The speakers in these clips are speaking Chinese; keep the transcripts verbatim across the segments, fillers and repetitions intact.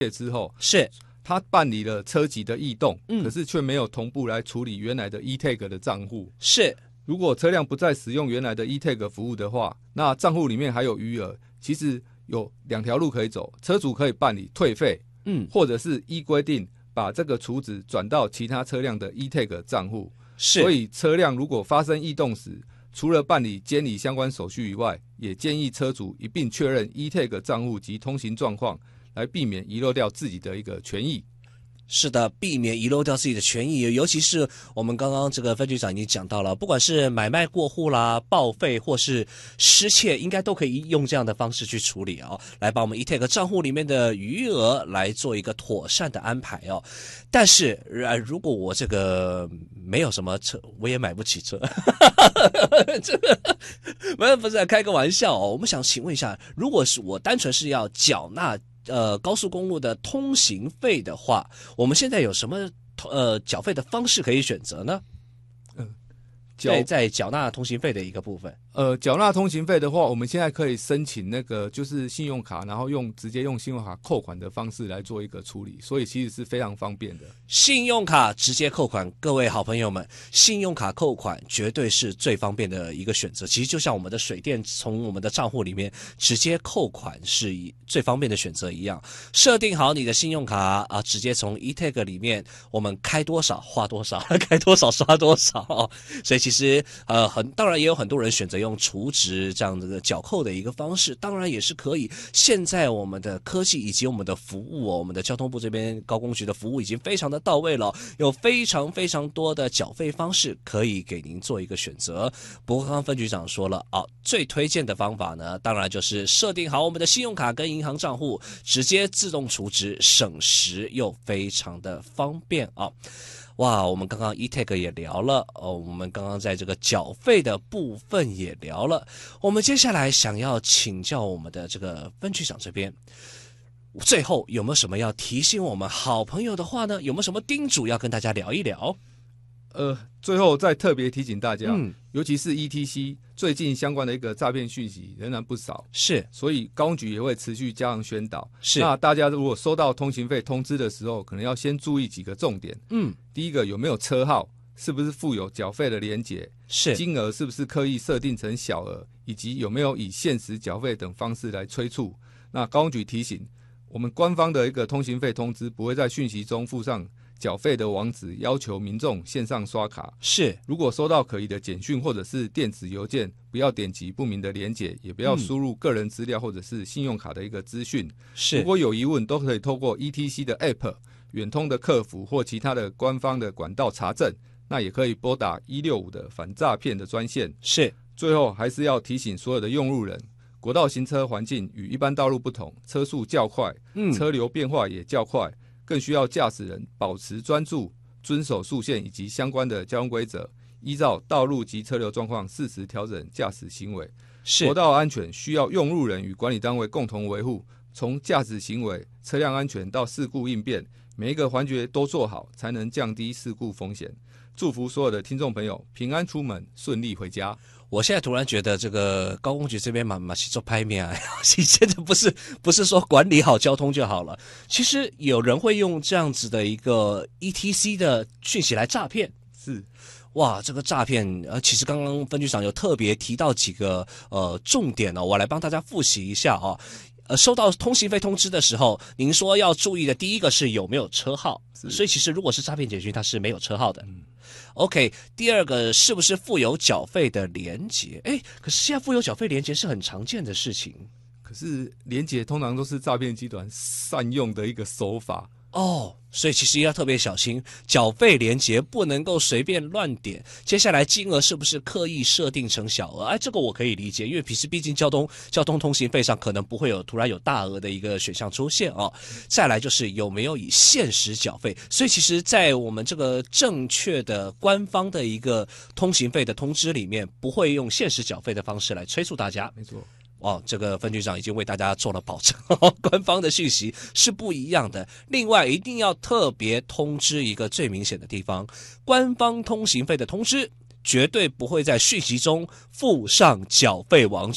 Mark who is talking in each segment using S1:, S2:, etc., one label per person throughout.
S1: 之后，
S2: 是
S1: 他办理了车籍的异动，
S2: 嗯
S1: 可是却没有同步来处理原来的 e-tag 的账户。
S2: 是，
S1: 如果车辆不再使用原来的 e-tag 服务的话，那账户里面还有余额，其实有两条路可以走，车主可以办理退费，
S2: 嗯，
S1: 或者是依规定把这个储值转到其他车辆的 e-tag 账户。
S2: 是，
S1: 所以车辆如果发生异动时，除了办理监理相关手续以外，也建议车主一并确认 e-tag 账户及通行状况，来避免遗漏掉自己的一个权益。
S2: 是的，避免遗漏掉自己的权益，尤其是我们刚刚这个分局长已经讲到了，不管是买卖过户啦、报废或是失窃，应该都可以用这样的方式去处理哦，来把我们 e-tag 账户里面的余额来做一个妥善的安排哦。但是，呃，如果我这个没有什么车，我也买不起车，这个不是不是开个玩笑哦。我们想请问一下，如果是我单纯是要缴纳呃，高速公路的通行费的话，我们现在有什么呃缴费的方式可以选择呢？
S1: 嗯，
S2: 在在缴纳通行费的一个部分，
S1: 呃，缴纳通行费的话，我们现在可以申请那个就是信用卡，然后用直接用信用卡扣款的方式来做一个处理，所以其实是非常方便的。
S2: 信用卡直接扣款，各位好朋友们，信用卡扣款绝对是最方便的一个选择。其实就像我们的水电从我们的账户里面直接扣款是最方便的选择一样，设定好你的信用卡啊，直接从 e-tag 里面我们开多少花多少，开多少刷多少。所以其实呃很当然也有很多人选择用储值这样的缴扣的一个方式，当然也是可以。现在我们的科技以及我们的服务哦，我们的交通部这边高工局的服务已经非常的到位了，有非常非常多的缴费方式可以给您做一个选择。不过刚刚分局长说了啊，最推荐的方法呢，当然就是设定好我们的信用卡跟银行账户，直接自动储值，省时又非常的方便啊。哇，我们刚刚 e-tag 也聊了哦，我们刚刚在这个缴费的部分也聊了，我们接下来想要请教我们的这个分局长这边，最后有没有什么要提醒我们好朋友的话呢？有没有什么叮嘱要跟大家聊一聊？
S1: 呃，最后再特别提醒大家，
S2: 嗯，
S1: 尤其是 E T C 最近相关的一个诈骗讯息仍然不少，
S2: 是，
S1: 所以高工局也会持续加强宣导。
S2: 是，
S1: 那大家如果收到通行费通知的时候，可能要先注意几个重点。
S2: 嗯，
S1: 第一个，有没有车号，是不是附有缴费的连结，
S2: 是，
S1: 金额是不是刻意设定成小额，以及有没有以限时缴费等方式来催促。那高工局提醒，我们官方的一个通行费通知不会在讯息中附上缴费的网址，要求民众线上刷卡。
S2: 是，
S1: 如果收到可疑的简讯或者是电子邮件，不要点击不明的连结，也不要输入个人资料或者是信用卡的一个资讯。
S2: 是，
S1: 如果有疑问，都可以透过 E T C 的 App、远通的客服或其他的官方的管道查证。那也可以拨打一六五的反诈骗的专线。
S2: 是，
S1: 最后还是要提醒所有的用路人，国道行车环境与一般道路不同，车速较快，
S2: 嗯，
S1: 车流变化也较快，更需要驾驶人保持专注，遵守速限以及相关的交通规则，依照道路及车流状况适时调整驾驶行为。
S2: 是，
S1: 国道安全需要用路人与管理单位共同维护，从驾驶行为、车辆安全到事故应变，每一个环节都做好，才能降低事故风险。祝福所有的听众朋友平安出门，顺利回家。
S2: 我现在突然觉得这个高工局这边马马西做拍面啊，现在不是不是说管理好交通就好了，其实有人会用这样子的一个 E T C 的讯息来诈骗。
S1: 是，
S2: 哇，这个诈骗呃，其实刚刚分局长有特别提到几个呃重点哦，我来帮大家复习一下啊。呃，收到通行费通知的时候，您说要注意的第一个是有没有车号，所以其实如果是诈骗简讯，它是没有车号的。嗯 OK， 第二个是不是附有缴费的连结？哎，可是现在附有缴费连结是很常见的事情。
S1: 可是连结通常都是诈骗集团善用的一个手法
S2: 哦，所以其实要特别小心，缴费连结不能够随便乱点。接下来金额是不是刻意设定成小额？哎，这个我可以理解，因为平时毕竟交通交通通行费上可能不会有突然有大额的一个选项出现哦。再来就是有没有以限时缴费，所以其实在我们这个正确的官方的一个通行费的通知里面，不会用限时缴费的方式来催促大家。
S1: 没错。
S2: 哦，这个分局长已经为大家做了保证，官方的讯息是不一样的。另外，一定要特别通知一个最明显的地方，官方通行费的通知绝对不会在讯息中附上缴费网址。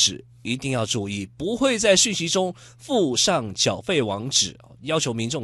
S2: 一定要注意，不会在讯息中附上缴费网址，要求民众